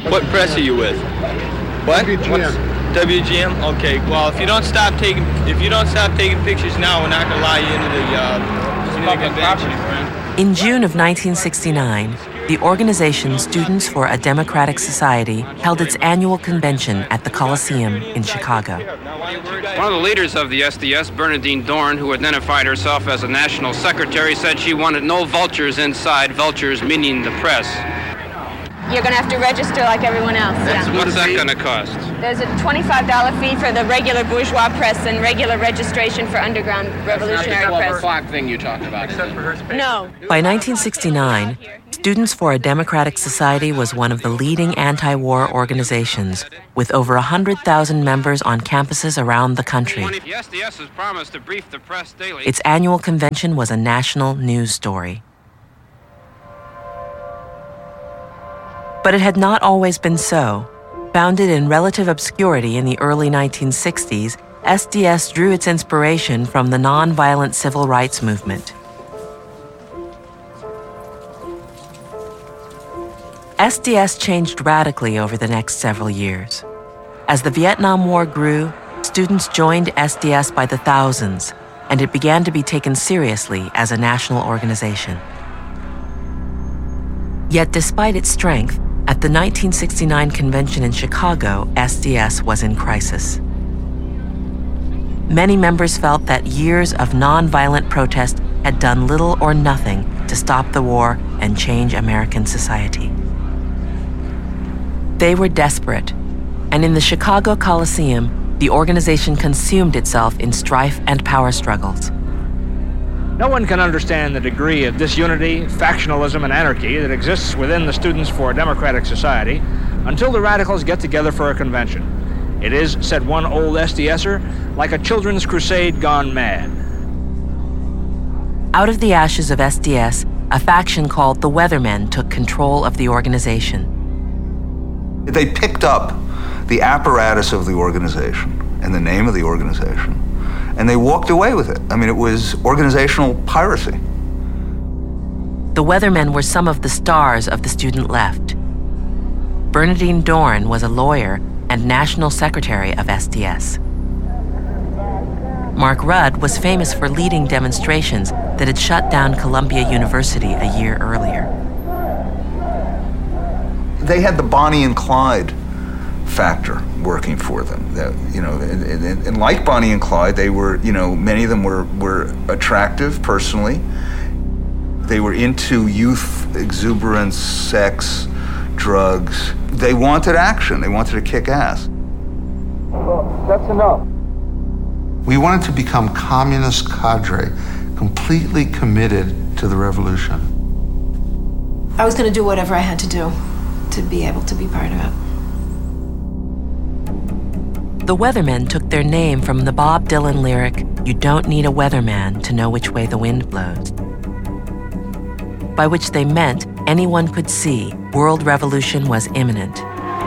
What press are you with? What? WGM. Okay. Well, if you don't stop taking pictures now, we're not gonna allow you into the convention. In June of 1969, the organization Students for a Democratic Society held its annual convention at the Coliseum in Chicago. One of the leaders of the SDS, Bernadine Dorn, who identified herself as a national secretary, said she wanted no vultures inside, vultures meaning the press. You're going to have to register like everyone else. What's that going to cost? There's a $25 fee for the regular bourgeois press and regular registration for underground revolutionary press. That's not the 12 o'clock thing you talked about. No. By 1969, Students for a Democratic Society was one of the leading anti-war organizations, with over 100,000 members on campuses around the country. The SDS has promised to brief the press daily. Its annual convention was a national news story. But it had not always been so. Founded in relative obscurity in the early 1960s, SDS drew its inspiration from the nonviolent civil rights movement. SDS changed radically over the next several years. As the Vietnam War grew, students joined SDS by the thousands, and it began to be taken seriously as a national organization. Yet despite its strength, at the 1969 convention in Chicago, SDS was in crisis. Many members felt that years of nonviolent protest had done little or nothing to stop the war and change American society. They were desperate, and in the Chicago Coliseum, the organization consumed itself in strife and power struggles. No one can understand the degree of disunity, factionalism, and anarchy that exists within the Students for a Democratic Society until the radicals get together for a convention. It is, said one old SDSer, like a children's crusade gone mad. Out of the ashes of SDS, a faction called the Weathermen took control of the organization. They picked up the apparatus of the organization and the name of the organization, and they walked away with it. I mean, it was organizational piracy. The Weathermen were some of the stars of the student left. Bernadine Dorn was a lawyer and national secretary of SDS. Mark Rudd was famous for leading demonstrations that had shut down Columbia University a year earlier. They had the Bonnie and Clyde factor working for them. That, you know, and like Bonnie and Clyde, they were, you know, many of them were attractive personally. They were into youth exuberance, sex, drugs. They wanted action. They wanted to kick ass. Well, that's enough. We wanted to become communist cadre, completely committed to the revolution. I was going to do whatever I had to do to be able to be part of it. The Weathermen took their name from the Bob Dylan lyric, "You don't need a weatherman to know which way the wind blows," by which they meant anyone could see world revolution was imminent.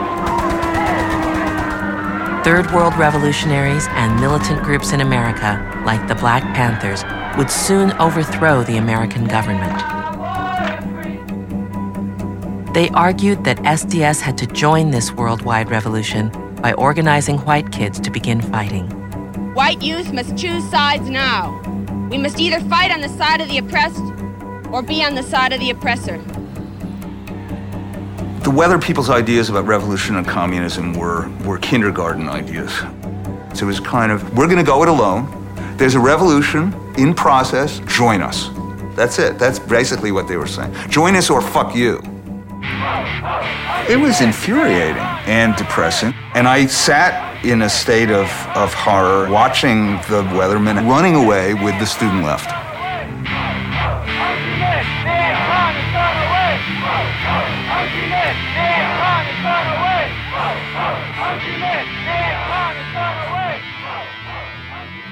Third World revolutionaries and militant groups in America, like the Black Panthers, would soon overthrow the American government. They argued that SDS had to join this worldwide revolution by organizing white kids to begin fighting. White youth must choose sides now. We must either fight on the side of the oppressed or be on the side of the oppressor. The Weather people's ideas about revolution and communism were kindergarten ideas. So it was kind of, we're going to go it alone. There's a revolution in process. Join us. That's it. That's basically what they were saying. Join us or fuck you. It was infuriating and depressing. And I sat in a state of horror watching the Weathermen running away with the student left. Argument!